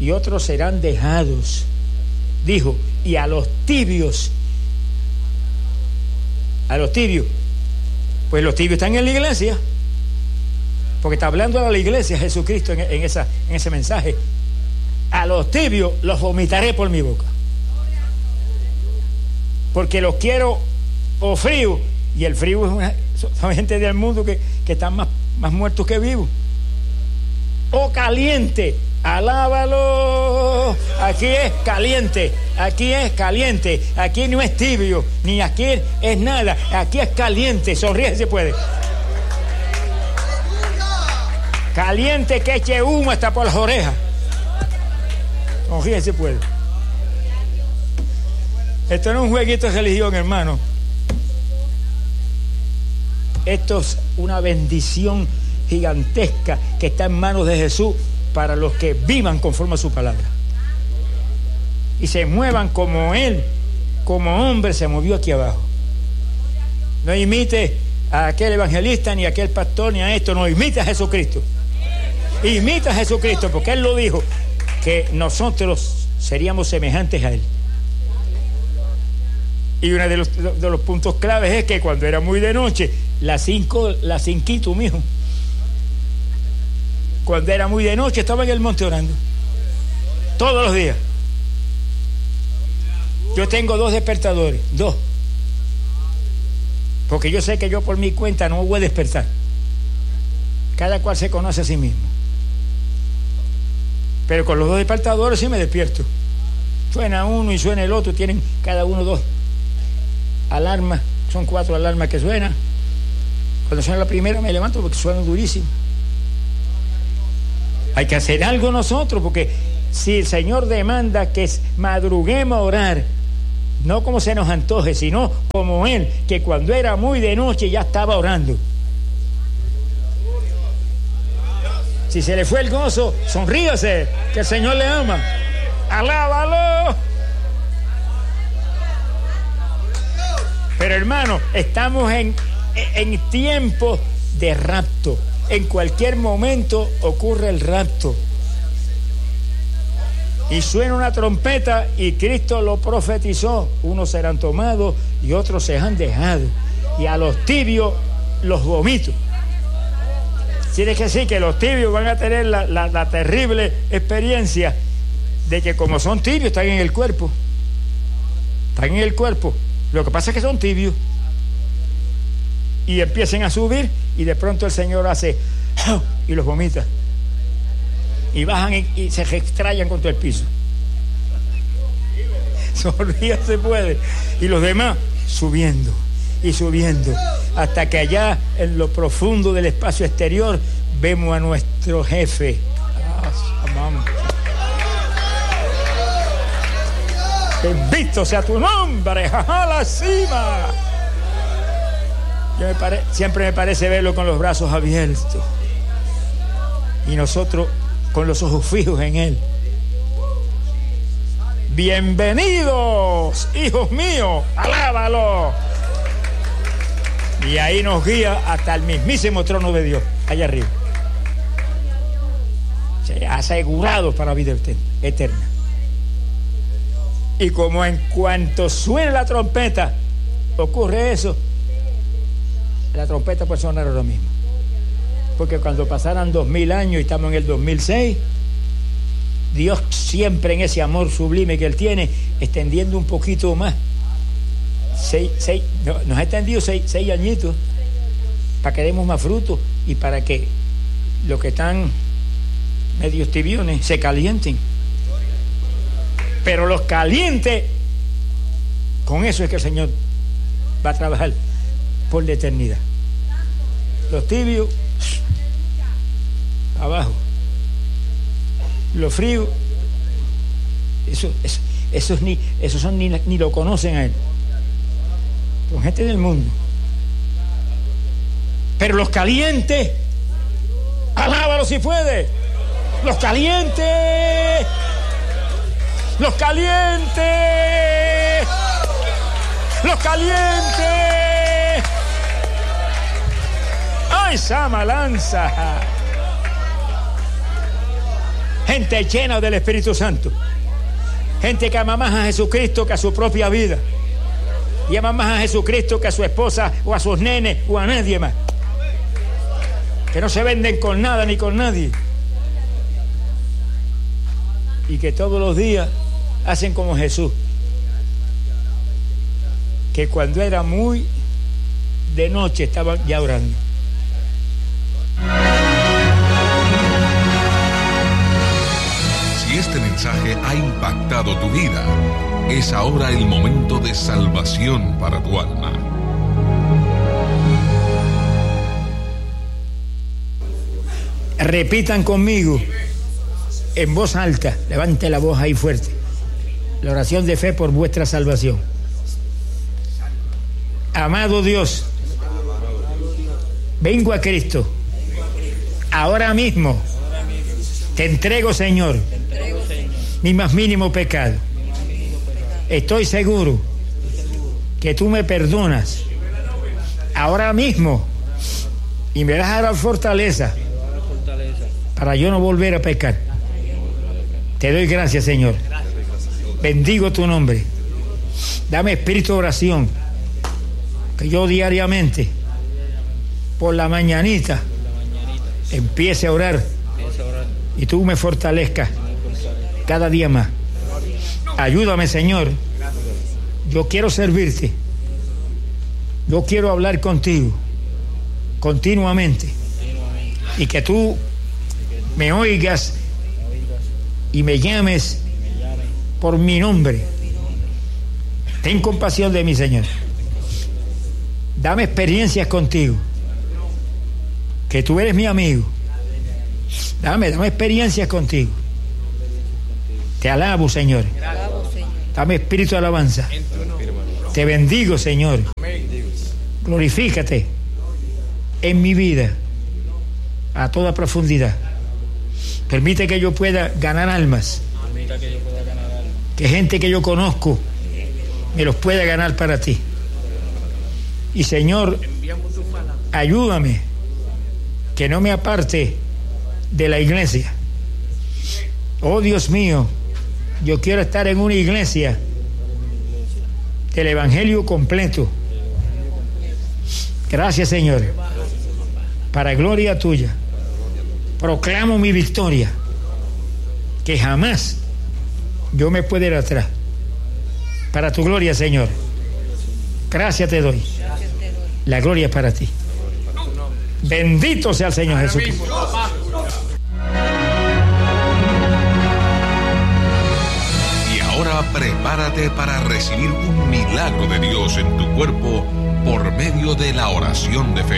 y otros serán dejados. Dijo, y a los tibios, pues los tibios están en la iglesia, porque está hablando a la iglesia Jesucristo en ese mensaje. A los tibios los vomitaré por mi boca, porque los quiero o frío, y el frío son gente del mundo que están más muertos que vivos, o caliente. Alábalo. Aquí es caliente, aquí no es tibio, ni aquí es nada, aquí es caliente. Sonríe si puede. Caliente que eche humo hasta por las orejas. Sonríe si puede. Esto no es un jueguito de religión, hermano. Esto es una bendición gigantesca que está en manos de Jesús para los que vivan conforme a su palabra y se muevan como Él, como hombre, se movió aquí abajo. No imite a aquel evangelista, ni a aquel pastor, ni a esto. No, imite a Jesucristo. Imita a Jesucristo, porque Él lo dijo, que nosotros seríamos semejantes a Él. Y uno de los puntos claves es que cuando era muy de noche, las cinquito, mijo, cuando era muy de noche estaba en el monte orando todos los días. Yo tengo 2 despertadores, 2, porque yo sé que yo por mi cuenta no voy a despertar. Cada cual se conoce a sí mismo, pero con los 2 despertadores sí me despierto. Suena uno y suena el otro, tienen cada uno 2 alarmas, son 4 alarmas que suenan. Cuando suena la primera me levanto porque suena durísimo. Hay que hacer algo nosotros, porque si el Señor demanda que madruguemos a orar, no como se nos antoje, sino como Él, que cuando era muy de noche ya estaba orando. Si se le fue el gozo, sonríase, que el Señor le ama. Alábalo. Pero hermano, estamos en tiempos de rapto. En cualquier momento ocurre el rapto. Y suena una trompeta, y Cristo lo profetizó. Unos serán tomados y otros serán dejados. Y a los tibios los vomito. Tiene que decir que los tibios van a tener la terrible experiencia de que como son tibios, están en el cuerpo. Están en el cuerpo. Lo que pasa es que son tibios. Y empiecen a subir, y de pronto el Señor hace y los vomita, y bajan y se extrayan contra el piso. Sonríe se puede. Y los demás subiendo y subiendo, hasta que allá en lo profundo del espacio exterior vemos a nuestro jefe. Bendito sea tu nombre, a la cima. Siempre me parece verlo con los brazos abiertos y nosotros con los ojos fijos en Él. Bienvenidos, hijos míos, alábalo. Y ahí nos guía hasta el mismísimo trono de Dios, allá arriba. Asegurados para la vida eterna. Y como en cuanto suene la trompeta ocurre eso, la trompeta puede sonar ahora mismo, porque cuando pasaran 2000 años y estamos en el 2006, Dios siempre en ese amor sublime que Él tiene, extendiendo un poquito más, nos ha extendido 6 añitos para que demos más frutos y para que los que están medios tibiones se calienten. Pero los calientes, con eso es que el Señor va a trabajar por la eternidad. Los tibios abajo, los fríos, esos ni lo conocen a Él, son gente del mundo. Pero los calientes, alábalo si puede. Los calientes, los calientes, los calientes. ¡Ay, Samalanza! gente llena del Espíritu Santo, gente que ama más a Jesucristo que a su propia vida, y ama más a Jesucristo que a su esposa o a sus nenes o a nadie más, que no se venden con nada ni con nadie, y que todos los días hacen como Jesús, que cuando era muy de noche estaban ya orando. Si este mensaje ha impactado tu vida, es ahora el momento de salvación para tu alma. Repitan conmigo en voz alta, levante la voz ahí fuerte, la oración de fe por vuestra salvación. Amado Dios, vengo a Cristo ahora mismo. Te entrego, Señor, mi más mínimo pecado. Estoy seguro que tú me perdonas ahora mismo y me vas a dar fortaleza para yo no volver a pecar. Te doy gracias, Señor. Bendigo tu nombre. Dame espíritu de oración, que yo diariamente por la mañanita empiece a orar y tú me fortalezcas cada día más. Ayúdame, Señor. Yo quiero servirte. Yo quiero hablar contigo continuamente, y que tú me oigas y me llames por mi nombre. Ten compasión de mí, Señor. Dame experiencias contigo, que tú eres mi amigo. Dame experiencias contigo. Te alabo, Señor. Dame espíritu de alabanza. Te bendigo, Señor. Glorifícate en mi vida a toda profundidad. Permite que yo pueda ganar almas, que gente que yo conozco me los pueda ganar para ti. Y, Señor, ayúdame que no me aparte de la iglesia. Oh, Dios mío, yo quiero estar en una iglesia del evangelio completo. Gracias, Señor, para gloria tuya. Proclamo mi victoria, que jamás yo me puedo ir atrás. Para tu gloria, Señor. Gracias te doy. La gloria es para ti. Bendito sea el Señor Jesucristo. Y ahora prepárate para recibir un milagro de Dios en tu cuerpo por medio de la oración de fe.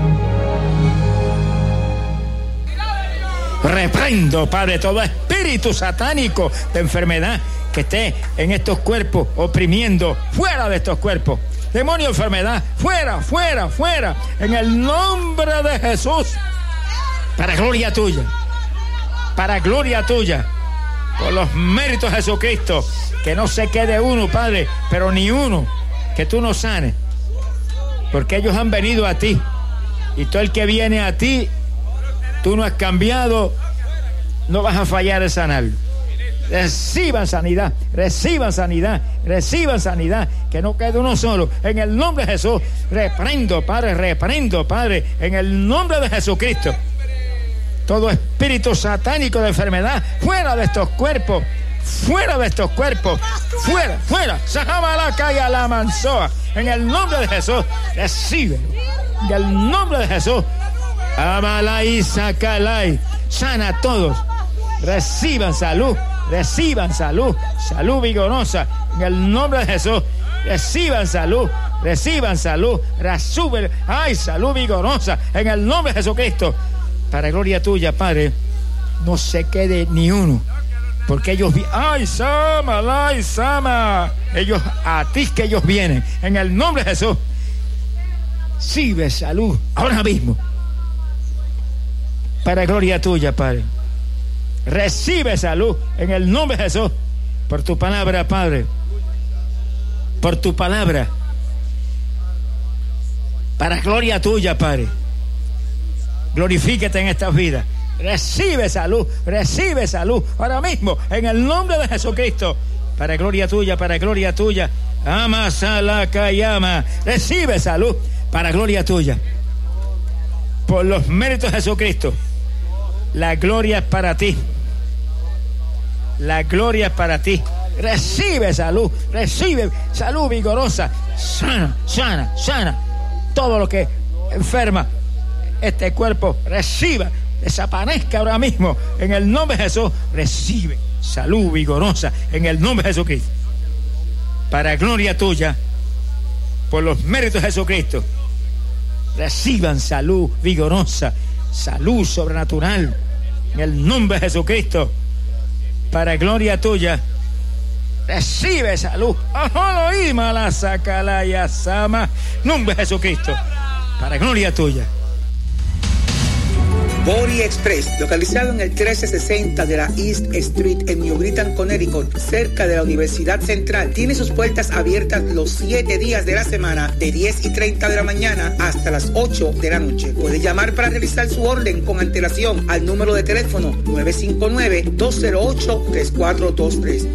Reprendo, Padre, todo espíritu satánico de enfermedad que esté en estos cuerpos oprimiendo. Fuera de estos cuerpos. Demonio de enfermedad, fuera, fuera, fuera. En el nombre de Jesús. Para gloria tuya. Para gloria tuya. Por los méritos de Jesucristo. Que no se quede uno, Padre, pero ni uno que tú no sanes. Porque ellos han venido a ti. Y todo el que viene a ti, tú no has cambiado, no vas a fallar en sanarlo. Reciban sanidad, reciban sanidad, reciban sanidad, que no quede uno solo. En el nombre de Jesús, reprendo, Padre, en el nombre de Jesucristo. Todo espíritu satánico de enfermedad, fuera de estos cuerpos, fuera de estos cuerpos, fuera, fuera. Sajabalaka y la mansoa. En el nombre de Jesús, recíbelo. En el nombre de Jesús. Amalai Sakalai. Sana a todos. Reciban salud. Reciban salud. Salud vigorosa. En el nombre de Jesús. Reciban salud. Reciban salud. Reciban. Ay, salud vigorosa. En el nombre de Jesucristo. Para gloria tuya, Padre. No se quede ni uno. Porque ellos ay, Sama, ay, Sama. Ellos, a ti que ellos vienen. En el nombre de Jesús. Recibe salud. Ahora mismo. Para gloria tuya, Padre. Recibe salud en el nombre de Jesús. Por tu palabra, Padre. Por tu palabra. Para gloria tuya, Padre. Glorifícate en estas vidas. Recibe salud ahora mismo en el nombre de Jesucristo. Para gloria tuya. Ama Salaka y ama. Recibe salud para gloria tuya. Por los méritos de Jesucristo. La gloria es para ti. Recibe salud vigorosa. Sana. Todo lo que enferma este cuerpo, reciba, desaparezca ahora mismo en el nombre de Jesús. Recibe salud vigorosa en el nombre de Jesucristo. Para gloria tuya, por los méritos de Jesucristo, reciban salud vigorosa, salud sobrenatural en el nombre de Jesucristo. Para gloria tuya, recibe salud. Nombre de Jesucristo. Para gloria tuya. Body Express, localizado en el 1360 de la East Street en New Britain, Connecticut, cerca de la Universidad Central, tiene sus puertas abiertas los 7 días de la semana, de 10:30 de la mañana hasta las 8 de la noche. Puede llamar para realizar su orden con antelación al número de teléfono 959-208-3423.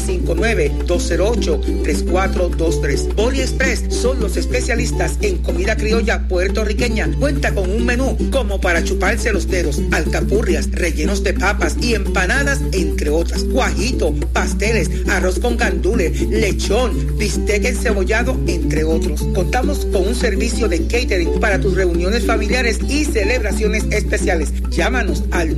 959-208-3423. Body Express son los especialistas en comida criolla puertorriqueña. Cuenta con un menú como para chuparse los dedos, alcapurrias, rellenos de papas y empanadas, entre otras, guajito, pasteles, arroz con gandules, lechón, bistec encebollado, entre otros. Contamos con un servicio de catering para tus reuniones familiares y celebraciones especiales. Llámanos al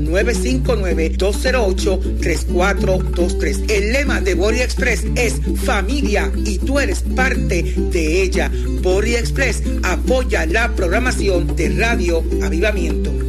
959-208-3423. El lema de Body Express es familia y tú eres parte de ella. Body Express apoya la programación de Radio Avivamiento.